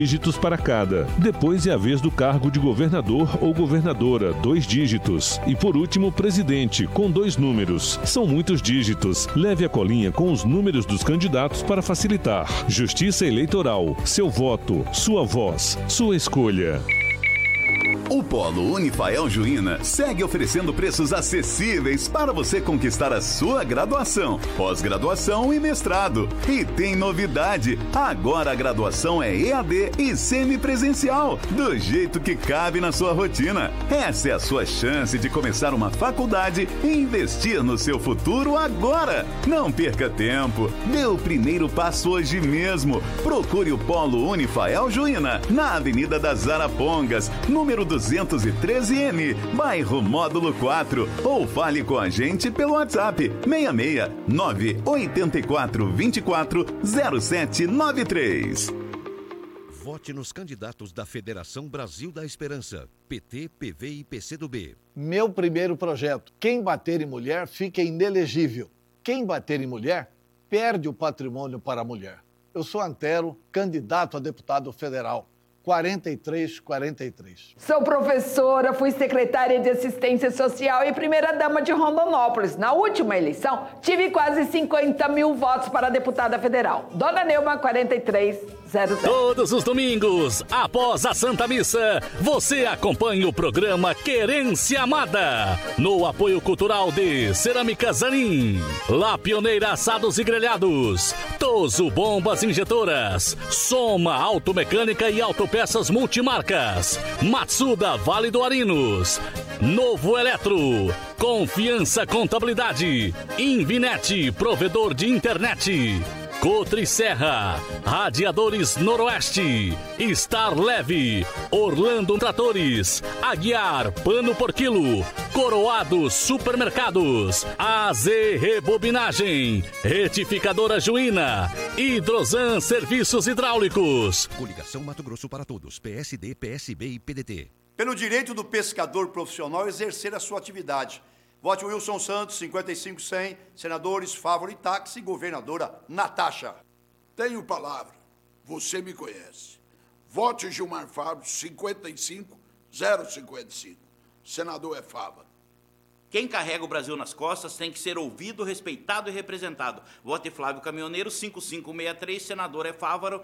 dígitos para cada. Depois é a vez do cargo de governador ou governadora, 2 dígitos. E por último, presidente, com 2 números. São muitos dígitos. Leve a colinha com os números dos candidatos para facilitar. Justiça Eleitoral. Seu voto, sua voz, sua escolha. O Polo Unifael Juína segue oferecendo preços acessíveis para você conquistar a sua graduação, pós-graduação e mestrado. E tem novidade, agora a graduação é EAD e semipresencial, do jeito que cabe na sua rotina. Essa é a sua chance de começar uma faculdade e investir no seu futuro agora. Não perca tempo, dê o primeiro passo hoje mesmo. Procure o Polo Unifael Juína, na Avenida das Arapongas, número 213N, bairro Módulo 4, ou fale com a gente pelo WhatsApp 66 984 24 0793. Vote nos candidatos da Federação Brasil da Esperança, PT, PV e PCdoB. Meu primeiro projeto, quem bater em mulher fica inelegível. Quem bater em mulher perde o patrimônio para a mulher. Eu sou Antero, candidato a deputado federal. 4343. Sou professora, fui secretária de assistência social e primeira-dama de Rondonópolis. Na última eleição, tive quase 50 mil votos para deputada federal. Dona Neuma, 4307. Todos os domingos, após a Santa Missa, você acompanha o programa Querência Amada, no apoio cultural de Cerâmica Zanin, La Pioneira Assados e Grelhados, Toso Bombas Injetoras, Soma Automecânica e Autopeças Multimarcas, Matsuda Vale do Arinos, Novo Eletro, Confiança Contabilidade, Invinet, provedor de internet, Cotri Serra, Radiadores Noroeste, Star Leve, Orlando Tratores, Aguiar Pano por Quilo, Coroado Supermercados, AZ Rebobinagem, Retificadora Juína, Hidrosan Serviços Hidráulicos. Coligação Mato Grosso para Todos, PSD, PSB e PDT. Pelo direito do pescador profissional exercer a sua atividade. Vote Wilson Santos, 55-100, senadores Fávaro e Táxi, governadora Natasha. Tenho palavra, você me conhece. Vote Gilmar Fávaro, 55-055, senador é Fávaro. Quem carrega o Brasil nas costas tem que ser ouvido, respeitado e representado. Vote Flávio Caminhoneiro, 5563, senador é Fávaro,